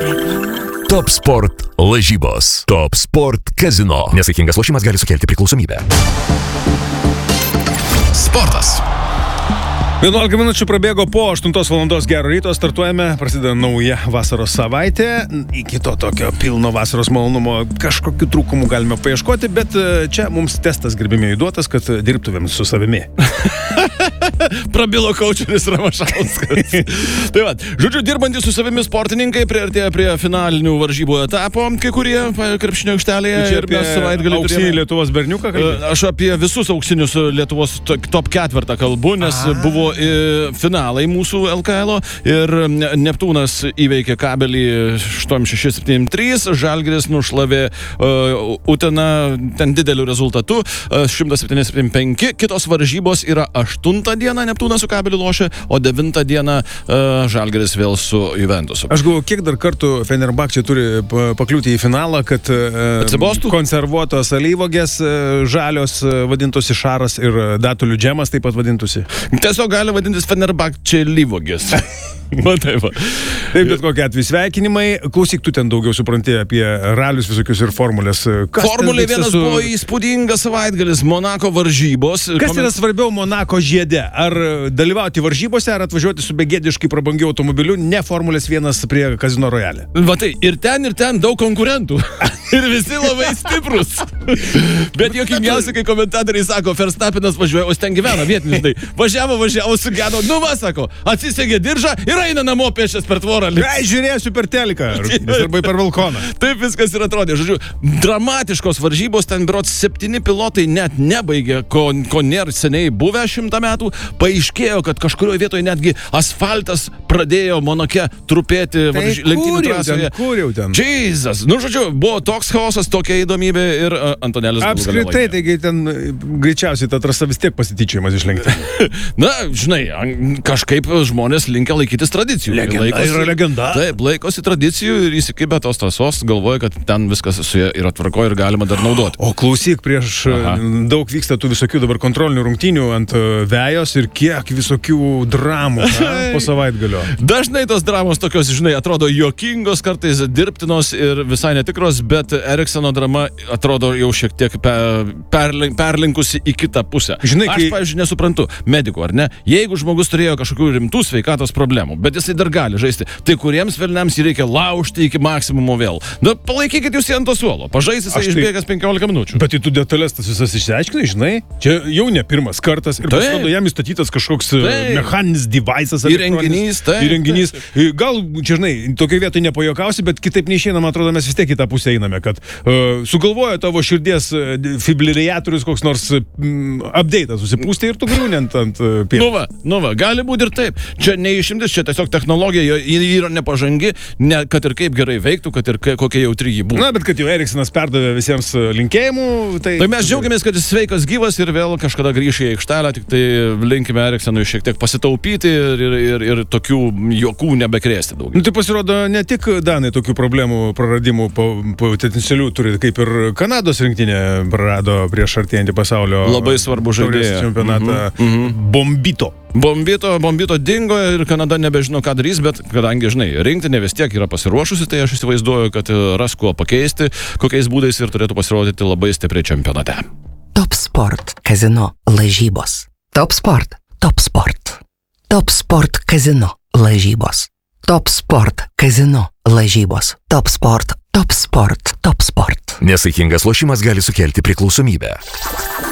Top Sport lažybos. Top Sport Casino. Nesaikingas lošimas gali sukelti priklausomybę. Sportas. 11 minučių prabėgo po 8 valandos. Gero ryto, startuojame, prasideda nauja vasaros savaitė. Iki to tokio pilno vasaros malonumo kažkokių trūkumų galime paieškoti, bet čia mums testas gerbimieji duotas, kad dirbtuvėm su savimi. Prabilo kaučeris Ramašauskas. Tai va, žodžiu, dirbantys su savimi sportininkai priartėjo prie finalinių varžybų etapo, kai kurie krepšinio aikštelėje. Čia apie auksinį Lietuvos berniuką kalbėjai? Aš apie visus auksinius Lietuvos top 4 kalbu, nes buvo finalai mūsų LKL ir Neptūnas įveikė Kabelį 86-73, Žalgiris nušlavė Uteną ten dideliu rezultatu 107-75. Kitos varžybos yra 8 dieną Neptūnas su Kabeliu lošia, o 9 dieną Žalgiris vėl su Juventusu. Aš galvoju, kiek dar kartų Fenerbahčė turi pakliūti į finalą, kad atsibostų? Konservuotos alyvogės žalios vadintųsi šaras ir datulių džemas taip pat vadintųsi. Tiesiog gali vadintis Fenerbahčė lyvogės. Taip, bet kokie atveju sveikinimai. Klausyk, tu ten daugiau supranti apie ralius visokius ir formulės. Formulė 1 buvo įspūdingas savaitgalis, Monako varžybos. Kas yra svarbiau Monako žiede? Ar dalyvauti varžybose, ar atvažiuoti su begėdiškai prabangiu automobiliu, ne Formulės 1 prie Casino Royale? Va tai, ir ten daug konkurentų. Ir visi labai stiprus. Bet juokingiausia, kai komentatoriai sako, Verstappenas važiuoja, o ten gyvena vietinis, tai važiavo, sugeno, nu va, sako, atsisegė diržą ir eina namo pėsčias per tvorą. Žiūrėsiu per teliką, arba per balkoną. Taip viskas ir atrodė. Žodžiu, dramatiškos varžybos, ten berods 7 pilotai net nebaigė, ko nėra seniai buvę 100 metų. Paaiškėjo, kad kažkurioje vietoje netgi asfaltas pradėjo Monake trupėti lenktynių trasoje. Kur jau ten? Jesus! Nu, žodžiu, buvo toks chaosas, tokia įdomybė ir Antonelis. Apskritai, taigi ten greičiausiai ta trasa vis tiek pasityčiojimas iš lenktynių. Na, žinai, kažkaip žmonės linkę laikytis tradicijų. Legenda. Taip, laikosi tradicijų ir įsikibę tos trasos, galvoja, kad ten viskas su jie yra tvarko ir galima dar naudoti. O klausyk, prieš daug vyksta tų visokių dabar kontrolinių rungtynių ant vejos ir kiek visokių dramų po savaitgalio. Dažnai tos dramos tokios, žinai, atrodo juokingos, kartais dirbtinos ir visai netikros, bet Eriksono drama atrodo jau šiek tiek perlinkusi į kitą pusę. Žinai, aš, pavyzdžiui, nesuprantu medikų, ar ne? Jeigu žmogus turėjo kažkokių rimtų sveikatos problemų, bet jisai dar gali žaisti, tai kuriems velniams jį reikia laužti iki maksimumo vėl. Na, palaikykit jūs jį ant to suolo, pažais jisai išbėgęs 15 minučių. Bet tu detalės tas visas išsiaiškinai, žinai, čia jau ne pirmas kartas ir pasirodo jam įstatytas kažkoks mechaninis device'as. Įrenginys. Gal, čia žinai, tokiai vietoj nepajokausi, bet kitaip neišeina, man atrodo, mes vis tiek į tą pusę einame, kad sugalvojo tavo širdies fibriliatorius koks nors update'as susipūstė ir tu griūni ant pėdų. Nu va, gali būti ir taip. Čia neišimtis, čia tiesiog technologija, ji yra nepažangi, kad ir kaip gerai veiktų, kad ir kokia jautri jį būtų. Na, bet kad jau Eriksonas perdavė visiems linkėjimų, tai mes džiaugiamės, kad jis sveikas gyvas ir vėl kažkada grįš į aikštelę, tik tai linkime Eriksonui šiek tiek pasitaupyti ir tokių juokų nebekrėsti daugiau. Nu, tai pasirodo, ne tik Danai tokių problemų, praradimų potencialių turi, kaip ir Kanados rinktinė prarado prieš artėjantį pasaulio labai svarbu žaidėją čempionatą Bombito dingo ir Kanada nebežino, ką darys, bet kadangi, žinai, rinktinė vis tiek yra pasiruošusi, tai aš įsivaizduoju, kad ras kuo pakeisti, kokiais būdais ir turėtų pasirodyti labai stipriai čempionate. Top Sport Casino lažybos. Top Sport. Top Sport. Top Sport Casino lažybos. Top Sport Casino lažybos. Top Sport. Top Sport. Top Sport. Nesaikingas lošimas gali sukelti priklausomybę.